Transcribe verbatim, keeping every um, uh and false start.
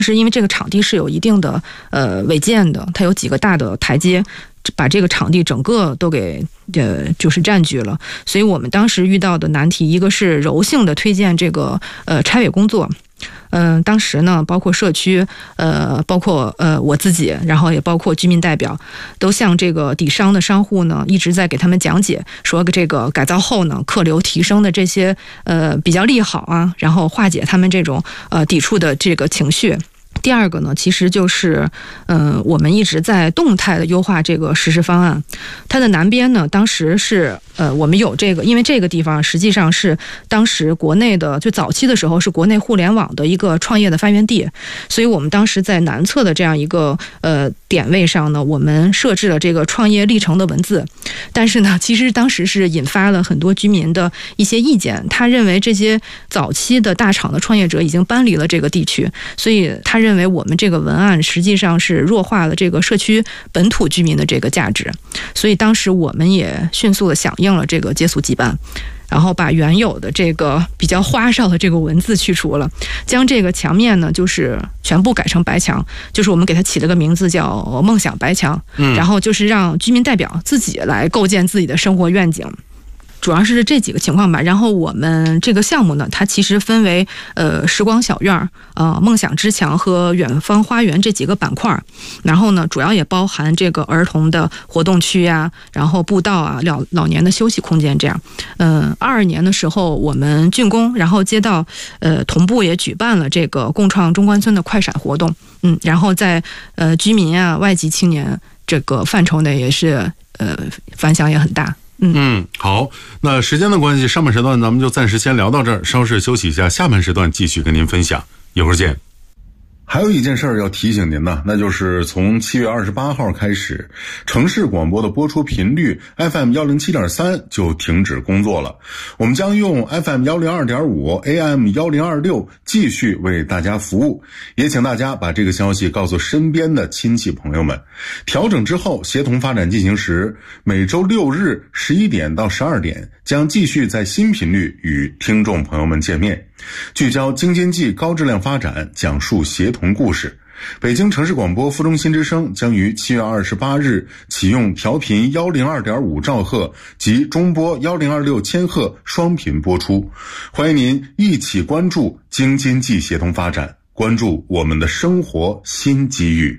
是因为这个场地是有一定的呃违建的，它有几个大的台阶，把这个场地整个都给呃就是占据了。所以我们当时遇到的难题，一个是柔性的推荐这个呃拆违工作。嗯、呃，当时呢，包括社区，呃，包括呃我自己，然后也包括居民代表，都向这个抵商的商户呢，一直在给他们讲解，说这个改造后呢，客流提升的这些呃比较利好啊，然后化解他们这种呃抵触的这个情绪。第二个呢，其实就是，嗯、呃，我们一直在动态的优化这个实施方案。它的南边呢，当时是，呃，我们有这个，因为这个地方实际上是当时国内的最早期的时候是国内互联网的一个创业的发源地，所以我们当时在南侧的这样一个呃点位上呢，我们设置了这个创业历程的文字。但是呢，其实当时是引发了很多居民的一些意见，他认为这些早期的大厂的创业者已经搬离了这个地区，所以他认为我们这个文案实际上是弱化了这个社区本土居民的这个价值，所以当时我们也迅速的响应了这个结束羁绊，然后把原有的这个比较花哨的这个文字去除了，将这个墙面呢就是全部改成白墙，就是我们给它起了个名字叫梦想白墙，嗯，然后就是让居民代表自己来构建自己的生活愿景。主要是这几个情况吧。然后我们这个项目呢，它其实分为呃时光小院、呃梦想之墙和远方花园这几个板块。然后呢，主要也包含这个儿童的活动区啊，然后步道啊，老老年的休息空间这样。嗯，二二年的时候我们竣工，然后街道呃同步也举办了这个共创中关村的快闪活动。嗯，然后在呃居民啊、外籍青年这个范畴内也是呃反响也很大。嗯嗯，好，那时间的关系，上半时段咱们就暂时先聊到这儿，稍事休息一下，下半时段继续跟您分享，一会儿见。还有一件事儿要提醒您呢，那就是从七月二十八号开始，城市广播的播出频率 F M 一零七点三 就停止工作了。我们将用 F M 一零二点五 A M 一零二六继续为大家服务，也请大家把这个消息告诉身边的亲戚朋友们。调整之后，协同发展进行时，每周六日十一点到十二点将继续在新频率与听众朋友们见面，聚焦京津冀高质量发展，讲述协同故事。北京城市广播副中心之声将于七月二十八日启用调频 一零二点五 兆赫及中波一零二六千赫双频播出。欢迎您一起关注京津冀协同发展，关注我们的生活新机遇。